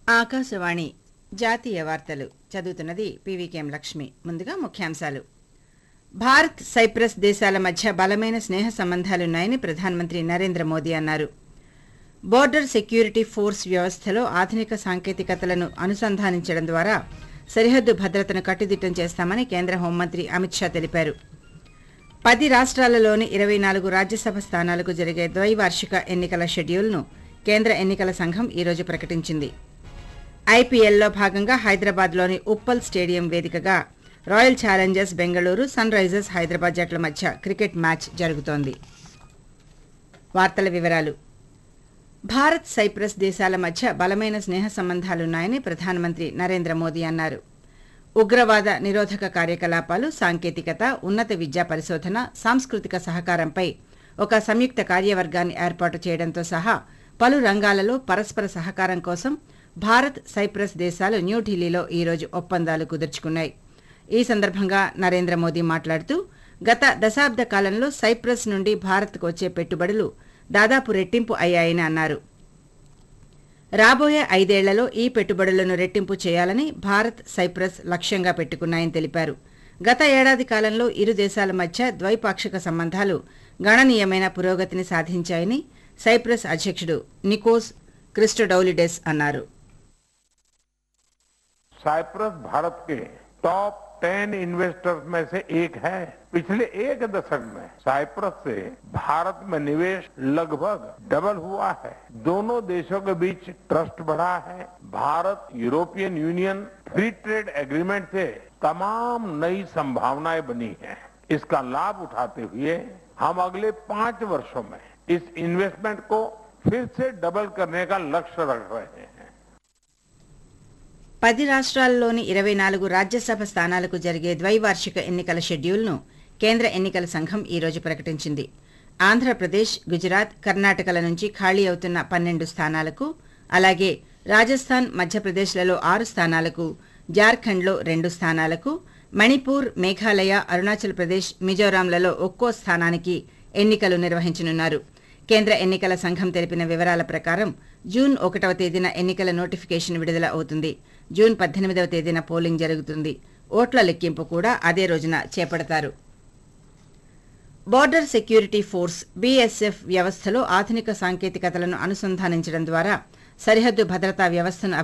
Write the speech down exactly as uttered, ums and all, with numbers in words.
ఆకాశవాణి జాతీయ వార్తలు చదువుతున్నది పీవీకేఎం లక్ష్మి. ముందుగా ముఖ్యాంశాలు. భారత్ సైప్రస్ దేశాల మధ్య బలమైన స్నేహ సంబంధాలున్నాయని ప్రధానమంత్రి నరేంద్ర మోదీ అన్నారు. బోర్డర్ సెక్యూరిటీ ఫోర్స్ వ్యవస్థలో ఆధునిక సాంకేతికతలను అనుసంధానించడం ద్వారా సరిహద్దు భద్రతను కట్టుదిట్టం చేస్తామని కేంద్ర హోంమంత్రి అమిత్ షా తెలిపారు. పది రాష్ట్రాలలోని ఇరవై నాలుగు రాజ్యసభ స్థానాలకు జరిగే ద్వైవార్షిక ఎన్నికల షెడ్యూల్ను కేంద్ర ఎన్నికల సంఘం ఈరోజు ప్రకటించింది. ఐపీఎల్లో భాగంగా హైదరాబాద్లోని ఉప్పల్ స్టేడియం వేదికగా royal Challengers Bengaluru, sun Risers Hyderabad జట్ల మధ్య క్రికెట్ మ్యాచ్ జరుగుతోంది. వార్తల వివరాలు. భారత్ సైప్రస్ దేశాల మధ్య బలమైన స్నేహ సంబంధాలున్నాయని ప్రధానమంత్రి నరేంద్ర మోదీ అన్నారు. ఉగ్రవాద నిరోధక కార్యకలాపాలు, సాంకేతికత, ఉన్నత విద్యా పరిశోధన, సాంస్కృతిక సహకారంపై ఒక సంయుక్త కార్యవర్గాన్ని ఏర్పాటు చేయడంతో సహా పలు రంగాలలో పరస్పర సహకారం కోసం భారత్ సైప్రస్ దేశాలు న్యూఢిల్లీలో ఈరోజు ఒప్పందాలు కుదుర్చుకున్నాయి. ఈ సందర్భంగా నరేంద్ర మోదీ మాట్లాడుతూ గత దశాబ్ద కాలంలో సైప్రస్ నుండి భారత్కు వచ్చే పెట్టుబడులు దాదాపు రెట్టింపు అయ్యాయని అన్నారు. రాబోయే ఐదేళ్లలో ఈ పెట్టుబడులను రెట్టింపు చేయాలని భారత్ సైప్రస్ లక్ష్యంగా పెట్టుకున్నాయని తెలిపారు. గత ఏడాది కాలంలో ఇరు దేశాల మధ్య ద్వైపాక్షిక సంబంధాలు గణనీయమైన పురోగతిని సాధించాయని సైప్రస్ అధ్యక్షుడు నికోస్ క్రిస్టోడౌలిడెస్ అన్నారు. साइप्रस भारत के टॉप टेन इन्वेस्टर्स में से एक है. पिछले एक दशक में साइप्रस से भारत में निवेश लगभग डबल हुआ है. दोनों देशों के बीच ट्रस्ट बढ़ा है. Bharat European union free trade agreement से तमाम नई संभावनाएं बनी हैं. इसका लाभ उठाते हुए हम अगले पांच वर्षों में इस इन्वेस्टमेंट को फिर से डबल करने का लक्ष्य रख रहे हैं. పది రాష్ట్రాల్లోని ఇరవై నాలుగు రాజ్యసభ స్థానాలకు జరిగే ద్వైవార్షిక ఎన్నికల షెడ్యూల్ను కేంద్ర ఎన్నికల సంఘం ఈరోజు ప్రకటించింది. ఆంధ్రప్రదేశ్, గుజరాత్, కర్ణాటకల నుంచి ఖాళీ అవుతున్న పన్నెండు స్థానాలకు, అలాగే రాజస్థాన్, మధ్యప్రదేశ్లలో ఆరు స్థానాలకు, జార్ఖండ్లో రెండు స్థానాలకు, మణిపూర్, మేఘాలయ, అరుణాచల్ ప్రదేశ్, మిజోరాంలలో ఒక్కో స్థానానికి ఎన్నికలు నిర్వహించనున్నారు. కేంద్ర ఎన్నికల సంఘం తెలిపిన వివరాల ప్రకారం జూన్ ఒకటవ తేదీన ఎన్నికల నోటిఫికేషన్ విడుదల అవుతుంది. జూన్ పద్దెనిమిదవ తేదీన పోలింగ్ జరుగుతుంది. ఓట్ల లెక్కింపు కూడా అదే రోజున చేపడతారు. బోర్డర్ సెక్యూరిటీ ఫోర్స్ బీఎస్ఎఫ్ వ్యవస్థలో ఆధునిక సాంకేతికతలను అనుసంధానించడం ద్వారా సరిహద్దు భద్రతా వ్యవస్థను